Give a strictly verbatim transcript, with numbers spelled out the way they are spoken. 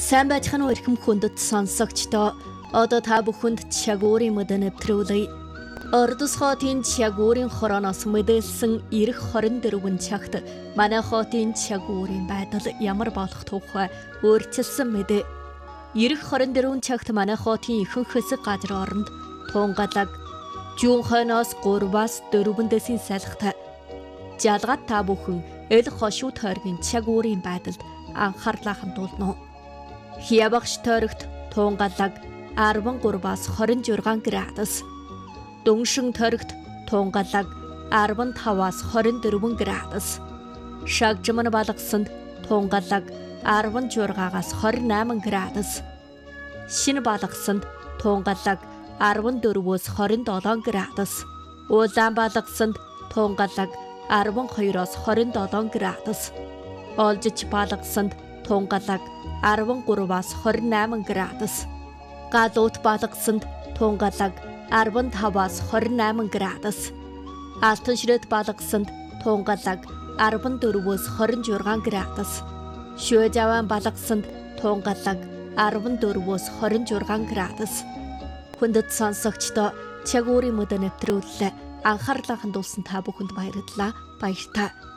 Сайн байцгаана уу эрхэм хүндэт сонсогчдоо. Одоо та бүхэнд чагуурын мэдээ нэвтрүүлье. Ордос хотын чагуурын хороноос мэдээлсэн ирэх хорин дөрвөн цагт манай хотын чагуурын байдал ямар болох тухай өөрчилсөн мэдээ. Ирэх хорин дөрвөн цагт манай хотын ихэнх хэсэг газар оронд Тунгалаг, Жүүн хойноос гураваас дөрвөн дэсийн салхитай жалгаад та бүхэн эл хошуу тойргийн чагуурын байдалд анхаарлаа хандуулна. Хиябагш тойрогт Тунгалаг арван гураваас хорин жургаан градус, Дүншин тойрогт Тунгалаг арван таваас хорин дөрвөн градус, Шагжман балгасанд Тунгалаг арван жургаагаас хорин найман градус, Шинэ балгасанд Тунгалаг арван дөрвөөс хорин долоон градус, Улаан балгасанд Тунгалаг арван хоёроос хорин долоон градус, Олжич балгасанд Тунгалаг арван гураваас хорин найман градус, Галуут балгасанд Тунгалаг арван таваас хорин найман градус, Алтан ширэт балгасанд Тунгалаг арван дөрвөөс хорин жургаан градус, Шөөжаван балгасанд Тунгалаг арван дөрвөөс хорин жургаан градус. Хүндэт сонсогчдоо чагуурын мэдээ нэвтрүүлэлээ анхаарлаа хандуулсан та бүхэнд баярлалаа. Баярлалаа.